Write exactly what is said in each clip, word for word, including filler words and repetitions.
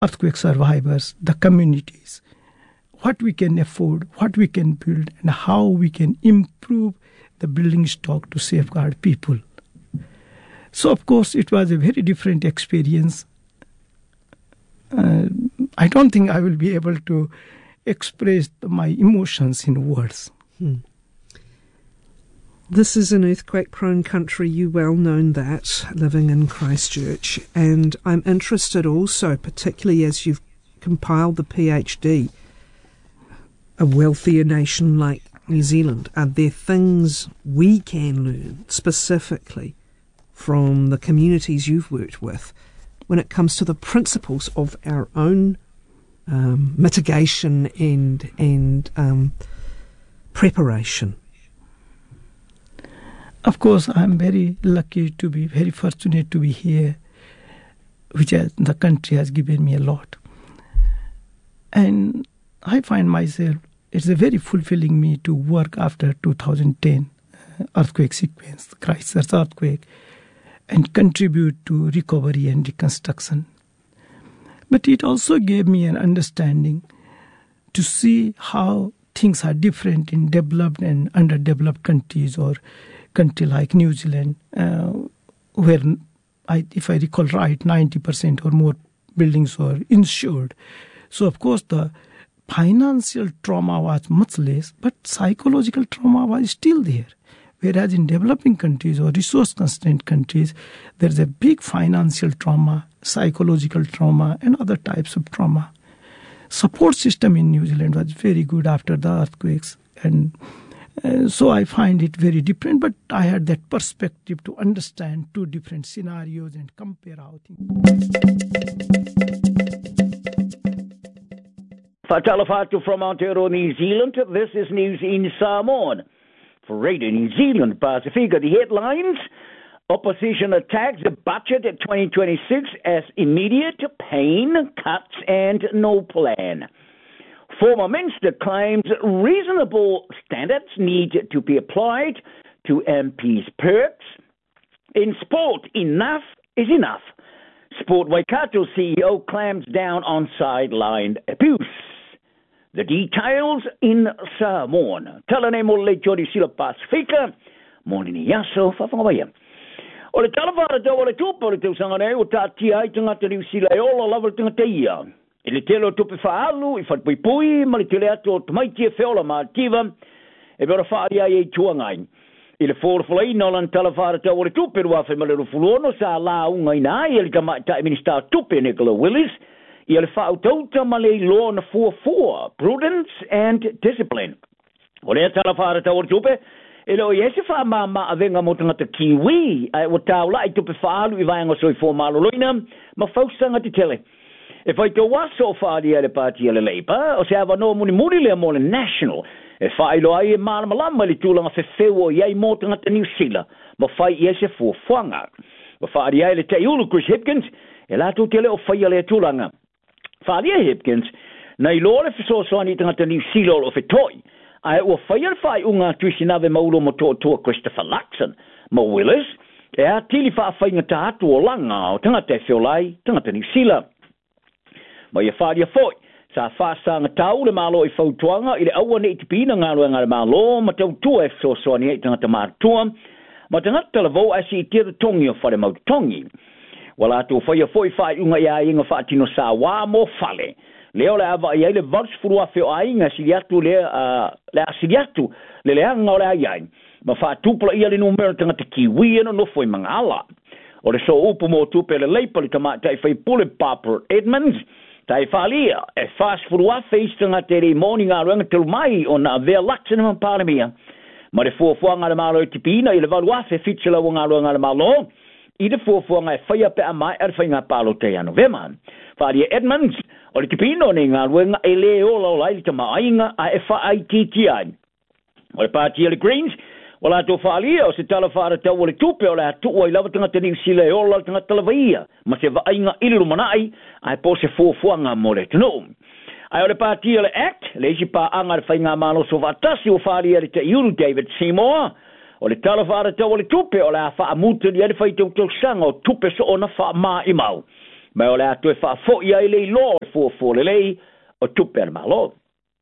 earthquake survivors, the communities, what we can afford, what we can build, and how we can improve the building stock to safeguard people. So, of course, it was a very different experience. Uh, I don't think I will be able to express my emotions in words. Hmm. This is an earthquake-prone country, you well know that, living in Christchurch. And I'm interested also, particularly as you've compiled the PhD, a wealthier nation like New Zealand, are there things we can learn specifically from the communities you've worked with when it comes to the principles of our own um, mitigation and, and um, preparation? Of course, I'm very lucky to be, very fortunate to be here, which has, the country has given me a lot. And I find myself, it's a very fulfilling me to work after two thousand ten uh, earthquake sequence, the Christchurch earthquake, and contribute to recovery and reconstruction. But it also gave me an understanding to see how things are different in developed and underdeveloped countries, or country like New Zealand, uh, where, I, if I recall right, ninety percent or more buildings were insured. So, of course, the financial trauma was much less, but psychological trauma was still there. Whereas in developing countries or resource-constrained countries, there's a big financial trauma, psychological trauma, and other types of trauma. Support system in New Zealand was very good after the earthquakes, and Uh, so I find it very different, but I had that perspective to understand two different scenarios and compare how things. Fatalafatu from Aotearoa, New Zealand. This is news in Samoan. For Radio New Zealand Pacifica, the headlines: opposition attacks the budget at twenty twenty-six as immediate, pain, cuts, and no plan. Former minister claims reasonable standards need to be applied to M Ps' perks. In sport, enough is enough. Sport Waikato C E O clams down on sideline abuse. The details in Samoan. Talane mo le Jodi Sila Pacifica. Morning yaso whawhawaya. O le talawara tau o le tupa le tau sangane o tātia ai tangata New Sila e ola lava tangata ia. E le telo tupe whaalu, i whatpuipui, ma le tele ato tumaiti e whiola ma tiva, e vera whaari ai e tuangai. I le whorwhalai nolan talawhara tau o le tupe rua whi malero fuluono sa la unga ina ai, e le kamaitai minister tupe Nicola Willis, i le whaau tauta ma le law na fua fua, prudence and discipline. O le talawhara tau o le tupe, e lo i ese wha ma ma avenga mo tangata kiwi, ai o tau la i tupe whaalu i vaenga soi fua maloloina, ma whausanga te tele. E whai tō waso whaari a le pāti a le Labour, o se awa no muni muri lea mo le National, e whai lo ai e māna malama li tūlanga whewhewo i ai mō tangata New Zealand, ma whai i ese fuawhanga. Ma whaari ai le te iulu Chris Hipkins, e lātou te leo whai a le tūlanga. Whaari a Hipkins, nei lo le whesosoani tangata New Zealand o whetoi, ai ua whai al whai unga tuisinawe maulo mo tō tō Christopher Luxon, ma Willis, e a tili wha whainga tātu o langa o tangata e whiolai, tangata New Zealand. Ma ia wharia foi, sa whaasanga tau le malo i whautuanga, i le aua ne iti pina ngalo ngā le malo, ma tau tua e whsosoani e tangata mātua, ma tangata tala vau asi i tira tongi o whare mautongi. Wala atu whaia foi whai unga i a inga whaatino sa wā mō whale. Leo le awa i aile vars furua whio a inga siriatu le, uh, le asiriatu, le leanga o le aiai. Ma whaatupula ia le numero tangata kiwi eno no foi mangala. O le so upu mō tupe le leipali tamata i whai pule Barbara Edmonds, tai whalia, e fast food wa feistunga te re morning a runga til mai o na vea laksana man paramia. Ma re fuafuanga le malo i tipina, i le valu afe fitchila o ngā runga le malo, i le fuafuanga e whaia pe a mai ar whainga palo te anu veman. Whalia Edmonds, o le tipino ne ngā runga e le ola o lai ta maainga a e wha ai titi ai. O le pātia le Greens, wala to whalia o se tala whaara tau o le tupe o le atu o i lawa tangata New Zealand e ola tangata talawaia. Ma se vainga iliru manai, ai po se fuafuanga mo le tunu. Ai o le pātia le Act, le isi pā anga le whainga malo so vatasi o whalia le te iuru David Seymour, o le tala whaara tau o le tupe o le a wha amuta ni ane whai tau tau sanga o tupe so o na wha maa i mau. mai o le atu e whaafo ia i le lo e fuafo le lei o tupe ar malo.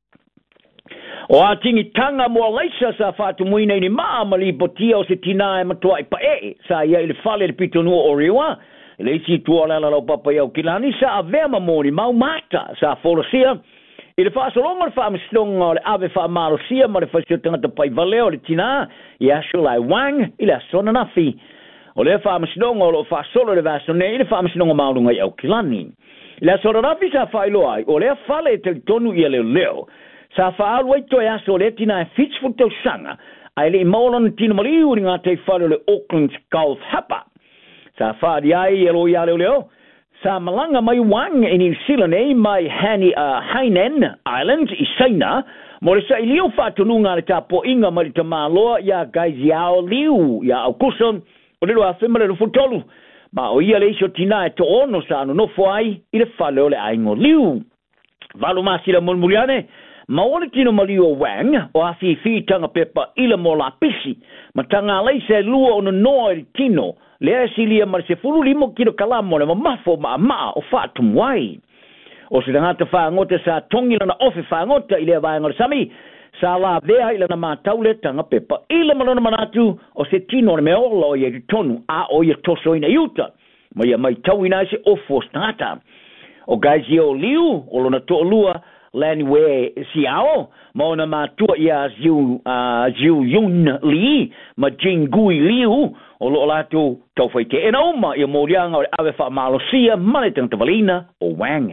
O a tingi tanga mo laisa sa whaatu muina i ni maa mali potia o se tina e matua i pae sa ia i le fale le pitonua o riwa le isi tua lala lau papa iau kilani sa a vea mamoni mau mata sa folosia i le whaasolonga le whaamistonga o le ave whaamarosia ma le whaisio tangata pai valeo le tina i aso lai wang i le asona nafi o le whaamistonga o le whaasolo le vasone i le whaamistonga maurunga i au kilani i le asona nafi sa whailo ai o le fale te tonu i leo leo sa whaalu ai toi aso le tina e fitsful tau sanga ai le i maulana tina maliu ni ngā te whale le Auckland Golf Hapa sa whaari ai e loi a leo leo sa malanga mai wang i New Zealand e mai hani uh, Hainan Island i Saina mo le sa i lio whaatununga le tapo inga mari ta maloa ia gaizi ao liu ia au kuson o le loa whimale lo futolu ma o ia le iso tina e to ono sa anu nofo ai i le whale o le aingo liu valu masila mulmuliane ma ole tino malio wang o a fi fi tanga pepa ila mo la pisi ma tanga lei se lua o no noa i tino le asilia mar se fulu limo kilo kalamo le mafo ma ma o fatu mwai o se tangata whaangote sa tongi lana ofe whaangota i le vāenga le sami sa la vea ila na mātaule tanga pepa ila malona manatu o se tino le meolo i e tonu a o i toso ina iuta ma ia mai tau ina se ofo stata o gaisi o liu o lona to lua Lanwe siao mo na matua ia ziu a ziu yun li ma jingui liu o lo lato tau fai te ena uma ia morianga o ave fa malosia mane tang tavalina o wang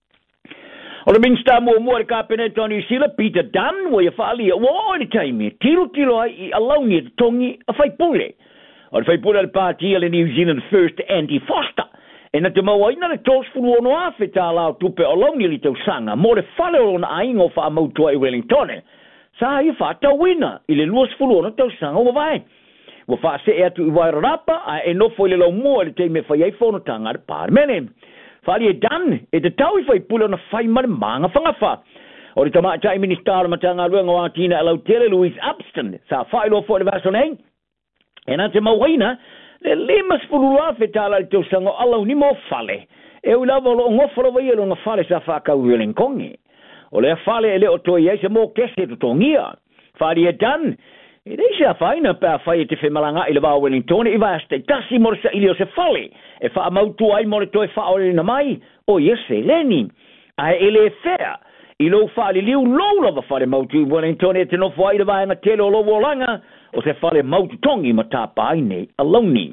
o le minsta mo mo ka peneto ni sila Peter Dan wo ia fali o o ni time tiro tiro ai alauni tongi a fai pule o fai pule al party le New Zealand First Andy Foster e na te mawaina le tos fulu ono afe ta lau tupe o launi li tau sanga mo le fale o na aingo wha amautua i Wellington sa i wha ta wina i le luas fulu ono tau sanga o vai wa wha se e atu i wairarapa a e nofo i le lau mua le te me whai ei whono tanga de pārmene whari e dan e te tau i whai pule o na whai mare manga whangawha o le tama tai ministara matanga ruenga wa tina e lau tele Louise Upston sa whai lo fo le vaso nei e na te mawaina le lemas fulula fe tala te sango ala ni mo fale e u lava lo ngofolo vai lo nga fale sa fa ka uelen kongi o le fale ele o to ye se mo kese to tongia fali e dan e de sa faina pa fa te fe malanga ile va Wellington i va ste tasi mo sa ilio se fale e fa mautu ai mo to e fa o na mai o yes leni ai ele fea i lo fale liu lo lo va fale mautu Wellington e te no foi va nga telo lo volanga o se fale mautu tongi ma tapa ai nei aloni.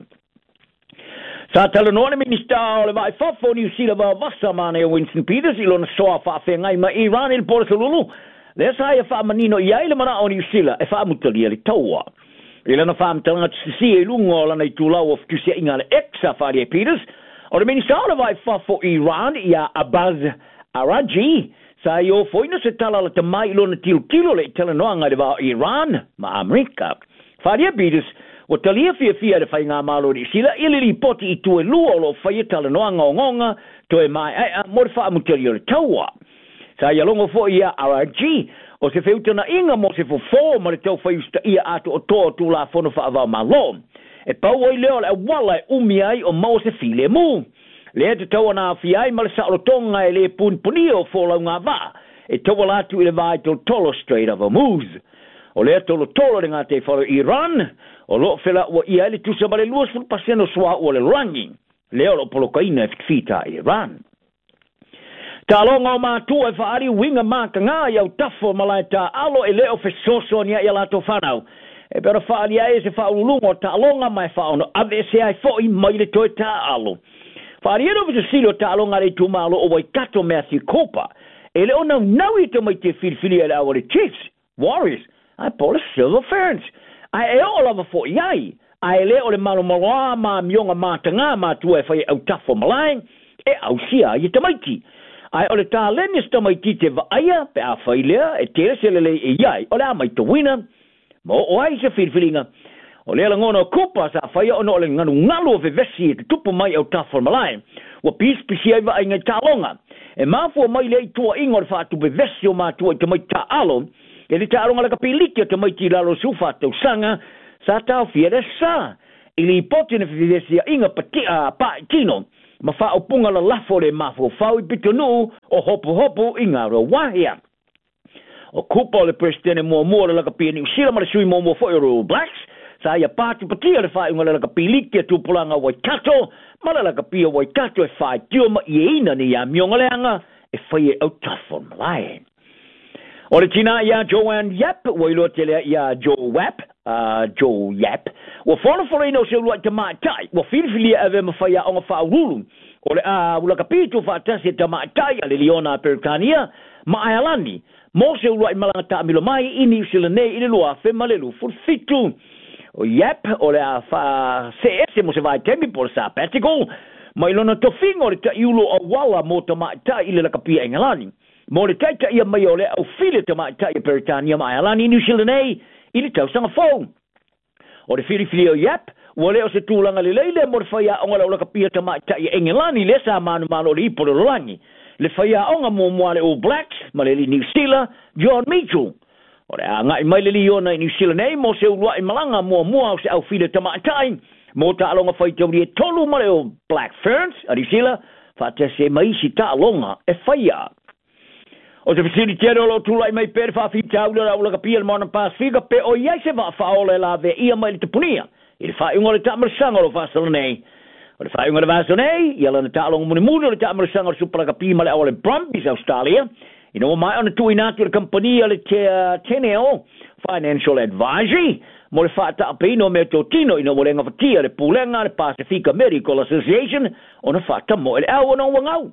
Sa tala noane minista o le vai fafo New Zealand va vasa mane o Winston Peters i lona soa fa fe ngai ma Iran il Portolulu. Le sa ia fa manino ia ile mana o New Zealand e fa mutali le taua. I lana fa mtanga tsi e lungo lana i tula of kusia inga le exa fa le Peters. O le minista o le vai fafo Iran ia Abaz Araji sa io foina se tala la tamai lona til kilo le tala noanga le va Iran ma Amerika. Faria Peters o talia fia fia de fai ngā malo di sila ili li poti i tue lua lo fai tala noanga o ngonga to e mai ai a morfa amuteli o le taua. Sa ia longo fo ia R R G o se feutana inga mo se fo fo ma le tau fai usta ia ato o toa tu la fono fa ava malo. E pau oi leo le wala e umi ai o mau se file mu. Le te taua na fi ai ma le sa o tonga e le pun puni o fo lau ngā va. E taua latu i le vai tol tolo straight of a moose. O le tolo tolo de ngā te whalo Iran, o lo fela ua ia ele tusa bale luas fulu paseno swa o le rangi, leo lo polokaina e fita Iran. Ta longa o mātua e whaari winga māka ngā iau tafo malai ta alo e leo fe soso nia i alato whanau. E pero whaari ai se whaulungo ta longa mai whaono ave se ai fo i mai le toi ta alo. Whaari ero vise silo ta longa le tu malo o Waikato Matthew Cooper, e leo nau nau i te mai te whirwhiri e le awa le Chiefs, Warriors, ai pola Silver Ferns. Ai e o lava fo iai. Ai le o le malo maloa ma mionga mātanga ma tua e whai au tafo malai. E au sia i tamaiti. Ai o le tā lenis tamaiti te vaaya pe a whai lea e tere se lele e iai. O le amai to wina. Mo o ai se whirwhiringa. O le ala ngono kupa sa whai o no le nganu ngalo ve vesi e te tupu mai au tafo malai. Wa pis pisi ai va inga tālonga. E mafua mai le i tua ingo le whaatu be vesi o mātua i te mai tā alo. E li tāronga la kapiliki o te maiti lalo sufa tau sanga, sa tau fia de sa. I li poti na whiwesia inga patia pa tino, ma fa opunga la lafo le mafo fau i pitonu o hopu hopu i ngā roa wahia. O kupa o le presidente mua mua le laka pia New Zealand ma le sui mua mua fo i All Blacks, sa ia pāti patia le whai unga le laka pia liki a tūpulanga Waikato, ma le laka pia Waikato e whai tio ma i eina ni ia mionga leanga e whai e au tafon malai. O le tina ia Joanne Yap, wa ilo te lea ia Joe Wap, uh, Joe Yap, wa whana whana ino se ulua te maatai, wa whirifilia ave ma whai a onga whaurulu, o le a uh, ulaka pitu whaatasi te maatai a le Leona Perikania, ma Ailani, mo se ulua i malanga ta amilo mai i New Zealand nei i le lua fe ma le lu fulfitu. O Yap, o le a wha se ese mo se vai temi por sa patical, ma ilona tofingo le ta iulo o wala mo ta maatai i le laka pia Engelani. Mo le taita ia mai o le au file te maatai a Peritania ma Ailani New Zealand nei i le tausanga fau. O le fili fili o Yap, o le o se tūlanga le leile mo le whaia onga la ulaka pia te maatai a Engelani le sa manu manu le ipo le rolangi. Le whaia onga mo mua le All Blacks, ma le li New Zealand, John Mitchell. O le a ngai mai le li ona i New Zealand nei mo se ulua i malanga mua mua o se au file te maatai. Mo ta alonga whaitau li e tolu ma le o Black Ferns, a New Zealand, whaate se mai si ta alonga e whaia. O te fisiri tere o lo tūlai mai pere whawhita ula ra ula ka pia le Moana Pasifika pe o iai se wha whaole la ve ia mai le tapunia. I le whaunga le tamarasanga o lo whasala nei. O le whaunga le whasala nei, i ala na tālonga muni muni o le tamarasanga o supala ka pia ma le awale Brumbies Australia. I no mai ona tui nātu le kompania le te uh, Teneo Financial Advisory. Mo le whaata apino me tō tino ino mo le ngawhatia le pūlenga le Pacifica Medical Association o na whaata mo ele au ana wangau.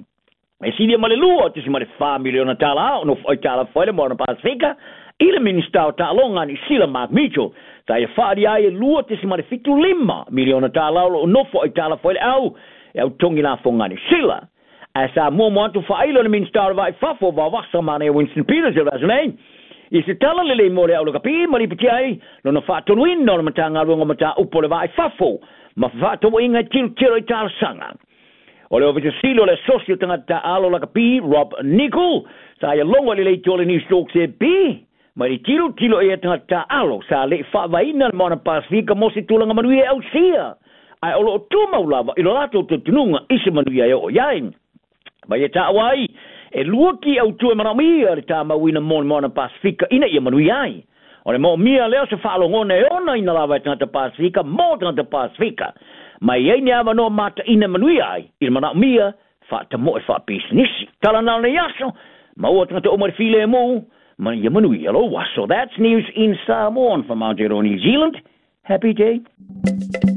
E sidia ma le lua, tisi ma le wha miliona tala o no fai tala fai le Moana Pasifika, i le minista o tālonga ni sila Mark Mitchell. Ta e whaari ai e lua tisi ma le fitu lima miliona tala o no fai tala fai le au, e au tongi la fonga ni sila. A sa mua mua tu whailo le minista o vai fafo va wasa mane Winston Peters e razonei. I se tala le le mo le au laka pi, ma li piti ai, no na whaatonu in no na matanga runga mata upo le vai fafo, ma whaatonu inga tiru tiro i tala sanga. O le ofisa silo le socio tangata alo laka pi, Rob Nicol, sa ia longa le leito le News Talk se pi, ma li tilo tilo e tangata alo, sa le whaavaina le Moana Pasifika mo se tulanga manui e au sia. Ai olo o tūmau lava, ilo lato te tununga isi manui e o iain. Ma ia ta awai, e luaki au tue maramia le ta mawina mon Moana Pasifika ina ia manui ai. O le mo mia leo se whaalongone e ona ina lava e tangata Pasifika, mo tangata Pasifika. Ma iei ni awa no mata ina manui ai, i mana mia, whaata mo e wha business. Tala nana yaso, ma ua tangata o mare file e mo, ma ia manui alo wa. So that's news in Samoan from Aotearoa, New Zealand. Happy day.